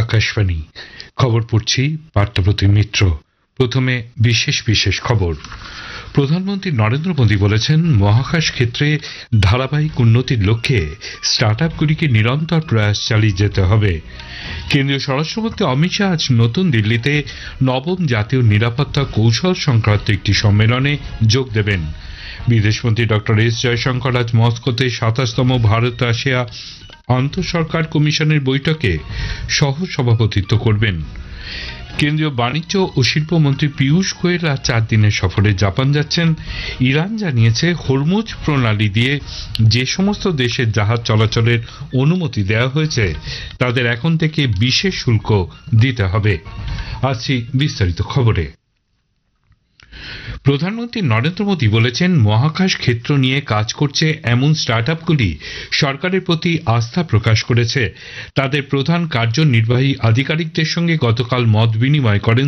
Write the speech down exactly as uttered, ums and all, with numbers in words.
আকাশবাণী খবর পড়ছি পার্থপ্রতি মিত্র। প্রথমে বিশেষ বিশেষ খবর। প্রধানমন্ত্রী নরেন্দ্র মোদী বলেছেন, মহাকাশ ক্ষেত্রে ধারাবাহিক উন্নতির লক্ষ্যে স্টার্ট আপগুলিকে নিরন্তর প্রয়াস চালিয়ে যেতে হবে। কেন্দ্রীয় স্বরাষ্ট্রমন্ত্রী অমিত শাহ আজ নতুন দিল্লিতে নবম জাতীয় নিরাপত্তা কৌশল সংক্রান্ত একটি সম্মেলনে যোগ দেবেন। বিদেশমন্ত্রী ডক্টর এস জয়শঙ্কর আজ মস্কোতে সাতাশতম ভারত রাশিয়া আন্তঃসরকার কমিশনের বৈঠকে সহ সভাপতিত্ব করবেন। কেন্দ্রীয় বাণিজ্য ও শিল্পমন্ত্রী পীযূষ গোয়েল আজ চার দিনের সফরে জাপান যাচ্ছেন। ইরান জানিয়েছে, হরমুজ প্রণালী দিয়ে যে সমস্ত দেশের জাহাজ চলাচলের অনুমতি দেওয়া হয়েছে তাদের এখন থেকে বিশেষ শুল্ক দিতে হবে। আসছি বিস্তারিত খবরে। প্রধানমন্ত্রী নরেন্দ্র মোদী বলেছেন, মহাকাশ ক্ষেত্র নিয়ে কাজ করছে এমন স্টার্ট আপগুলি সরকারের প্রতি আস্থা প্রকাশ করেছে। তাদের প্রধান কার্যনির্বাহী আধিকারিকদের সঙ্গে গতকাল মত বিনিময় করেন